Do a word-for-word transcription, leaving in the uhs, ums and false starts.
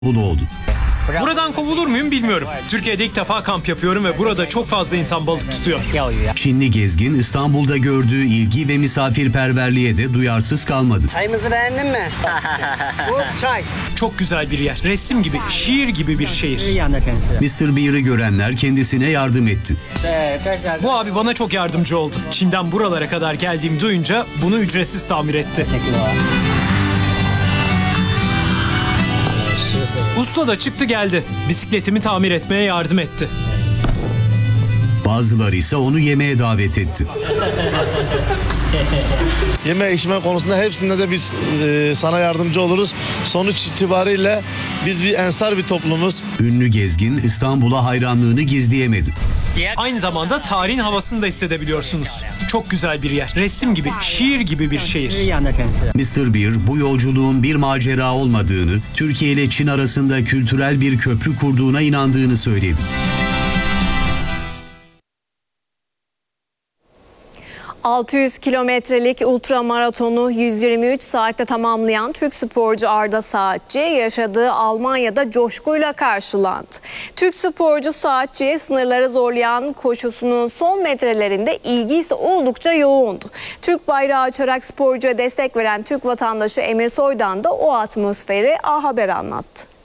oldu. Buradan kovulur muyum bilmiyorum. Türkiye'de ilk defa kamp yapıyorum ve burada çok fazla insan balık tutuyor. Çinli gezgin İstanbul'da gördüğü ilgi ve misafirperverliğe de duyarsız kalmadı. Çayımızı beğendin mi? Bu çay. Çok güzel bir yer. Resim gibi, şiir gibi bir şehir. mister Beer'ı görenler kendisine yardım etti. Bu abi bana çok yardımcı oldu. Çin'den buralara kadar geldiğimi duyunca bunu ücretsiz tamir etti. Usta da çıktı geldi. Bisikletimi tamir etmeye yardım etti. Bazıları ise onu yemeğe davet etti. Yeme içme konusunda hepsinde de biz e, sana yardımcı oluruz. Sonuç itibariyle biz bir ensar bir toplumuz. Ünlü gezgin İstanbul'a hayranlığını gizleyemedi. Aynı zamanda tarihin havasını da hissedebiliyorsunuz. Çok güzel bir yer. Resim gibi, şiir gibi bir şehir. mister Beer bu yolculuğun bir macera olmadığını, Türkiye ile Çin arasında kültürel bir köprü kurduğuna inandığını söyledi. altı yüz kilometrelik ultramaratonu yüz yirmi üç saatte tamamlayan Türk sporcu Arda Saatçi yaşadığı Almanya'da coşkuyla karşılandı. Türk sporcu Saatçi'ye sınırları zorlayan koşusunun son metrelerinde ilgi ise oldukça yoğundu. Türk bayrağı açarak sporcuya destek veren Türk vatandaşı Emir Soydan da o atmosferi A Haber anlattı.